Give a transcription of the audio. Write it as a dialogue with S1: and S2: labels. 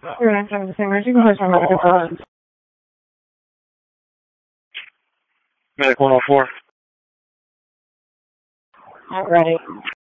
S1: You're not having the same energy. Go ahead, I'm
S2: Medic 104.
S1: not ready.